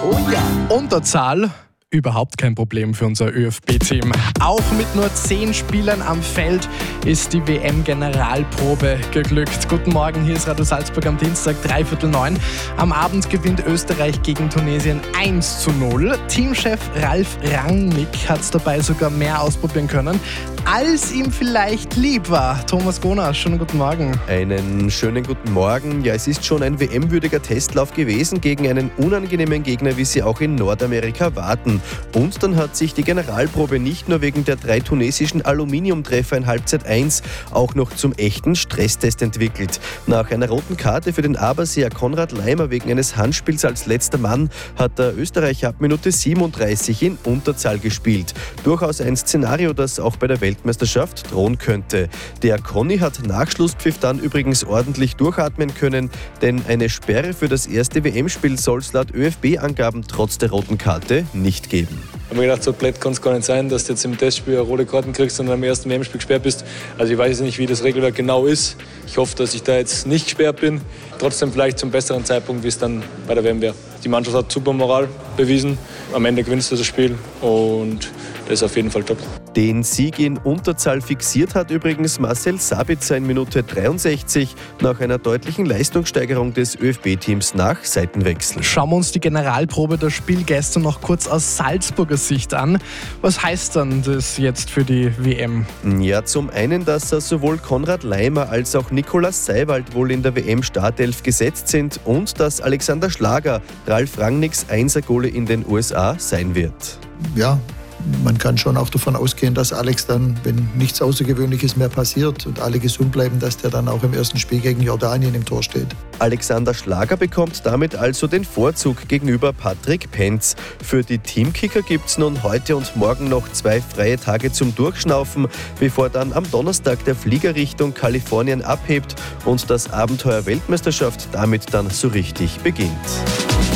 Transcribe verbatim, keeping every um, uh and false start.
Oh ja. Unterzahl, überhaupt kein Problem für unser ÖFB-Team. Auch mit nur zehn Spielern am Feld ist die W M-Generalprobe geglückt. Guten Morgen, hier ist Radio Salzburg am Dienstag, dreiviertel neun. Am Abend gewinnt Österreich gegen Tunesien eins zu null. Teamchef Ralf Rangnick hat es dabei sogar mehr ausprobieren können, als ihm vielleicht lieb war. Thomas Gonas, schönen guten Morgen. Einen schönen guten Morgen. Ja, es ist schon ein W M-würdiger Testlauf gewesen gegen einen unangenehmen Gegner, wie sie auch in Nordamerika warten. Und dann hat sich die Generalprobe nicht nur wegen der drei tunesischen Aluminiumtreffer in Halbzeit eins auch noch zum echten Stresstest entwickelt. Nach einer roten Karte für den Aberseer Konrad Laimer wegen eines Handspiels als letzter Mann hat der Österreicher ab Minute siebenunddreißig in Unterzahl gespielt. Durchaus ein Szenario, das auch bei der Weltmeisterschaft drohen könnte. Der Conny hat nach Schlusspfiff dann übrigens ordentlich durchatmen können, denn eine Sperre für das erste W M-Spiel soll es laut ÖFB-Angaben trotz der roten Karte nicht geben. Ich habe mir gedacht, so blöd kann es gar nicht sein, dass du jetzt im Testspiel rote Karten kriegst und am ersten W M-Spiel gesperrt bist. Also ich weiß nicht, wie das Regelwerk genau ist. Ich hoffe, dass ich da jetzt nicht gesperrt bin. Trotzdem vielleicht zum besseren Zeitpunkt, wie es dann bei der W M wäre. Die Mannschaft hat super Moral bewiesen. Am Ende gewinnst du das Spiel und das ist auf jeden Fall top. Den Sieg in Unterzahl fixiert hat übrigens Marcel Sabitzer in Minute dreiundsechzig nach einer deutlichen Leistungssteigerung des ÖFB-Teams nach Seitenwechsel. Schauen wir uns die Generalprobe, das Spiel gestern noch kurz aus Salzburger Sicht an. Was heißt dann das jetzt für die W M? Ja, zum einen, dass sowohl Konrad Laimer als auch Nikolaus Seiwald wohl in der W M-Startelf gesetzt sind und dass Alexander Schlager Ralf Rangnicks Einser-Gole in den U S A sein wird. Ja, man kann schon auch davon ausgehen, dass Alex dann, wenn nichts Außergewöhnliches mehr passiert und alle gesund bleiben, dass der dann auch im ersten Spiel gegen Jordanien im Tor steht. Alexander Schlager bekommt damit also den Vorzug gegenüber Patrick Penz. Für die Teamkicker gibt es nun heute und morgen noch zwei freie Tage zum Durchschnaufen, bevor dann am Donnerstag der Flieger Richtung Kalifornien abhebt und das Abenteuer Weltmeisterschaft damit dann so richtig beginnt.